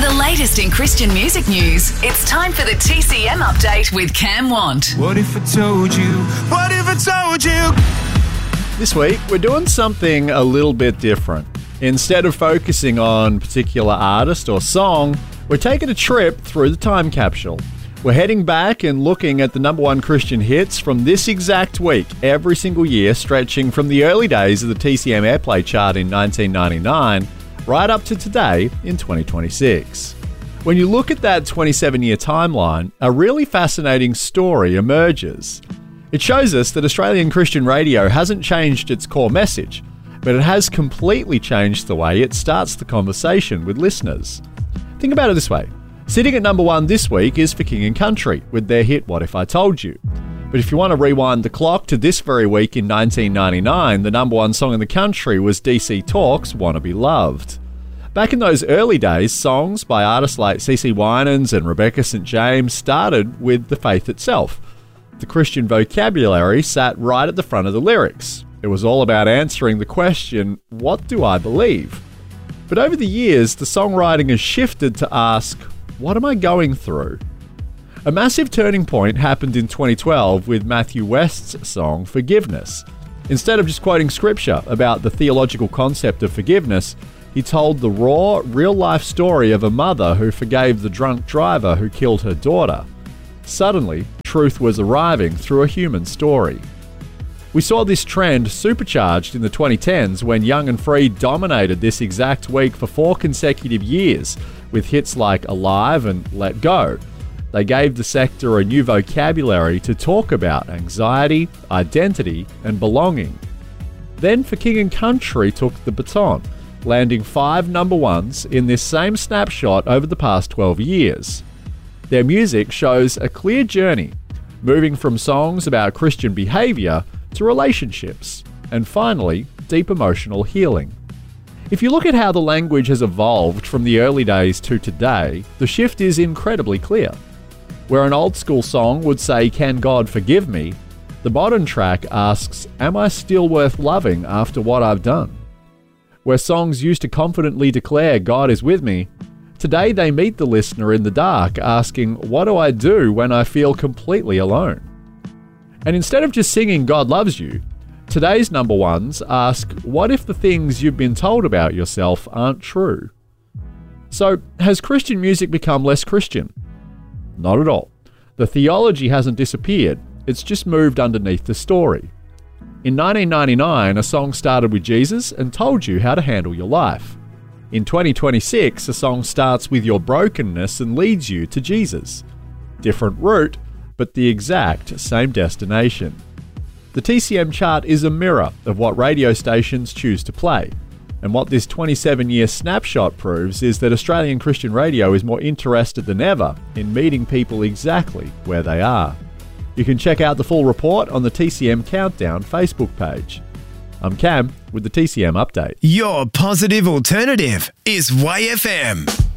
the latest in Christian music news, it's time for the TCM update with Cam Want. What if I told you? What if I told you? This week, we're doing something a little bit different. Instead of focusing on a particular artist or song, we're taking a trip through the time capsule. We're heading back and looking at the number one Christian hits from this exact week, every single year, stretching from the early days of the TCM Airplay chart in 1999 right up to today in 2026. When you look at that 27-year timeline, a really fascinating story emerges. It shows us that Australian Christian radio hasn't changed its core message, but it has completely changed the way it starts the conversation with listeners. Think about it this way. Sitting at number one this week is For King and Country with their hit What If I Told You. But if you want to rewind the clock to this very week in 1999, the number one song in the country was DC Talk's Wanna Be Loved. Back in those early days, songs by artists like CeCe Winans and Rebecca St. James started with the faith itself. The Christian vocabulary sat right at the front of the lyrics. It was all about answering the question, what do I believe? But over the years, the songwriting has shifted to ask, what am I going through? A massive turning point happened in 2012 with Matthew West's song Forgiveness. Instead of just quoting scripture about the theological concept of forgiveness, he told the raw, real-life story of a mother who forgave the drunk driver who killed her daughter. Suddenly, truth was arriving through a human story. We saw this trend supercharged in the 2010s when Young and Free dominated this exact week for 4 consecutive years with hits like Alive and Let Go. They gave the sector a new vocabulary to talk about anxiety, identity, and belonging. Then For King and Country took the baton, landing 5 number ones in this same snapshot over the past 12 years. Their music shows a clear journey, moving from songs about Christian behavior to relationships, and finally, deep emotional healing. If you look at how the language has evolved from the early days to today, the shift is incredibly clear. Where an old school song would say, "Can God forgive me?" the modern track asks, "Am I still worth loving after what I've done?" Where songs used to confidently declare, "God is with me," today they meet the listener in the dark asking, "What do I do when I feel completely alone?" And instead of just singing God loves you, today's number ones ask, what if the things you've been told about yourself aren't true? So, has Christian music become less Christian? Not at all. The theology hasn't disappeared, it's just moved underneath the story. In 1999, a song started with Jesus and told you how to handle your life. In 2026, a song starts with your brokenness and leads you to Jesus. Different route, but the exact same destination. The TCM chart is a mirror of what radio stations choose to play. And what this 27-year snapshot proves is that Australian Christian radio is more interested than ever in meeting people exactly where they are. You can check out the full report on the TCM Countdown Facebook page. I'm Cam with the TCM update. Your positive alternative is YFM.